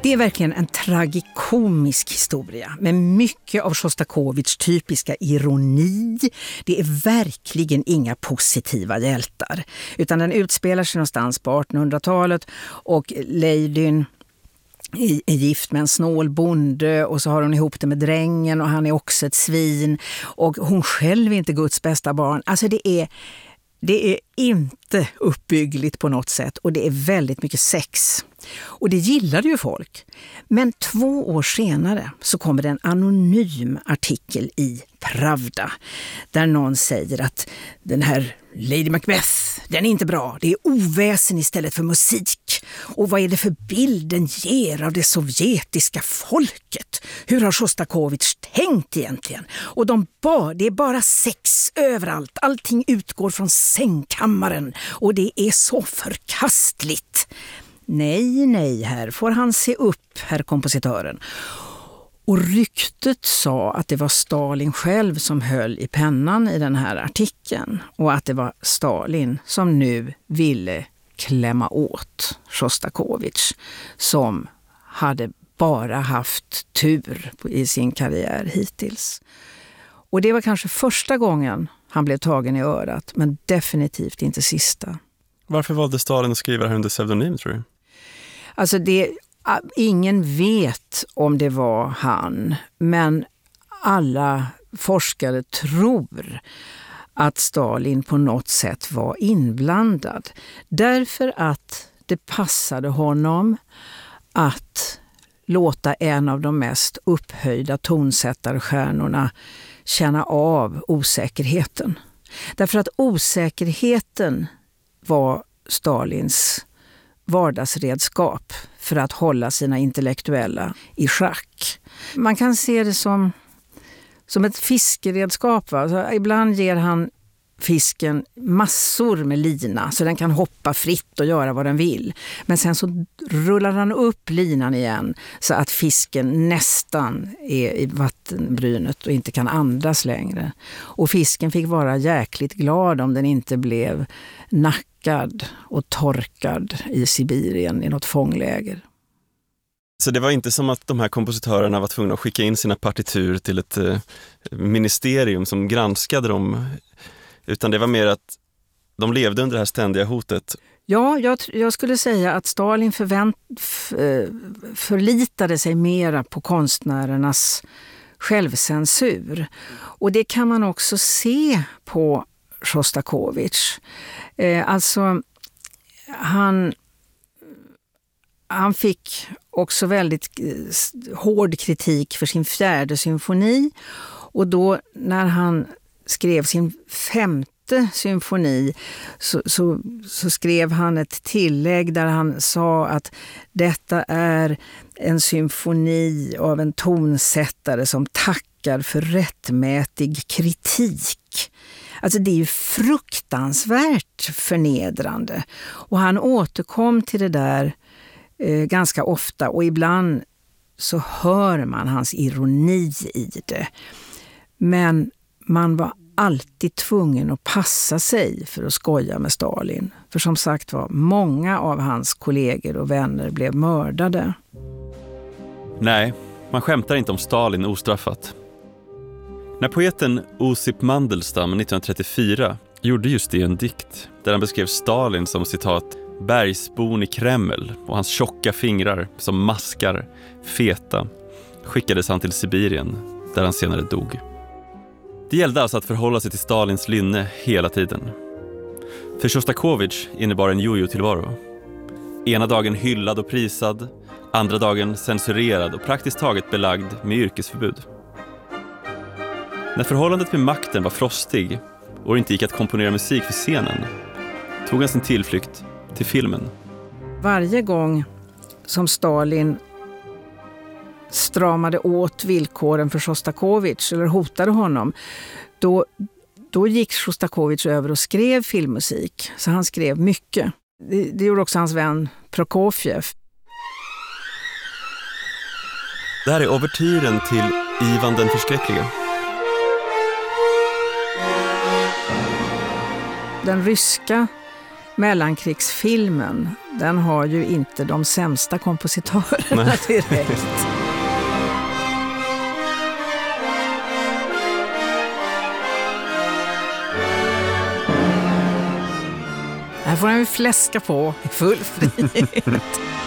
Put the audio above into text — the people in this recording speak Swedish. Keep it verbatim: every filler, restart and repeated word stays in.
Det är verkligen en tragikomisk historia med mycket av Sjostakovitjs typiska ironi. Det är verkligen inga positiva hjältar, utan den utspelar sig någonstans på artonhundratalet och Lejdyn är gift med en snål bonde och så har hon ihop det med drängen och han är också ett svin och hon själv är inte Guds bästa barn. Alltså det är, det är inte uppbyggligt på något sätt och det är väldigt mycket sex. Och det gillade ju folk. Men två år senare så kommer det en anonym artikel i Pravda där någon säger att den här Lady Macbeth, den är inte bra. Det är oväsen istället för musik. Och vad är det för bild den ger av det sovjetiska folket? Hur har Sjostakovitj tänkt egentligen? Och de ba, det är bara sex överallt. Allting utgår från sängkammaren och det är så förkastligt. Nej, nej, här får han se upp, herr kompositören. Och ryktet sa att det var Stalin själv som höll i pennan i den här artikeln. Och att det var Stalin som nu ville klämma åt Sjostakovitj, som hade bara haft tur i sin karriär hittills. Och det var kanske första gången han blev tagen i örat, men definitivt inte sista. Varför valde Stalin att skriva det här under pseudonym, tror du? Alltså det, ingen vet om det var han, men alla forskare tror att Stalin på något sätt var inblandad. Därför att det passade honom att låta en av de mest upphöjda tonsättarstjärnorna känna av osäkerheten. Därför att osäkerheten var Stalins vardagsredskap för att hålla sina intellektuella i schack. Man kan se det som, som ett fiskeredskap. Va? Alltså, ibland ger han fisken massor med lina så den kan hoppa fritt och göra vad den vill. Men sen så rullar han upp linan igen så att fisken nästan är i vattenbrynet och inte kan andas längre. Och fisken fick vara jäkligt glad om den inte blev nackad och torkad i Sibirien i något fångläger. Så det var inte som att de här kompositörerna var tvungna att skicka in sina partitur till ett eh, ministerium som granskade dem, utan det var mer att de levde under det här ständiga hotet. Ja, jag, jag skulle säga att Stalin förvänt, för, förlitade sig mera på konstnärernas självcensur. Och det kan man också se på Sjostakovitj. Eh, alltså, han, han fick också väldigt hård kritik för sin fjärde symfoni. Och då när han skrev sin femte symfoni så, så, så skrev han ett tillägg där han sa att detta är en symfoni av en tonsättare som tackar för rättmätig kritik. Alltså det är ju fruktansvärt förnedrande. Och han återkom till det där eh, ganska ofta och ibland så hör man hans ironi i det. Men man var alltid tvungen att passa sig för att skoja med Stalin. För som sagt var, många av hans kollegor och vänner blev mördade. Nej, man skämtar inte om Stalin ostraffat. När poeten Osip Mandelstam nittonhundratrettiofyra gjorde just det i en dikt där han beskrev Stalin som citat bergsbon i Kreml och hans tjocka fingrar som maskar, feta, skickades han till Sibirien där han senare dog. Det gällde alltså att förhålla sig till Stalins lynne hela tiden. För Sjostakovitj innebar en jojo-tillvaro. Ena dagen hyllad och prisad, andra dagen censurerad och praktiskt taget belagd med yrkesförbud. När förhållandet med makten var frostig och det inte gick att komponera musik för scenen tog han sin tillflykt till filmen. Varje gång som Stalin stramade åt villkoren för Sjostakovitj eller hotade honom, då, då gick Sjostakovitj över och skrev filmmusik. Så han skrev mycket. Det, det gjorde också hans vän Prokofjev. Det här är overtyren till Ivan den förskräckliga. Den ryska mellankrigsfilmen den har ju inte de sämsta kompositörerna Nej. direkt. Här får han ju fläska på i full frihet.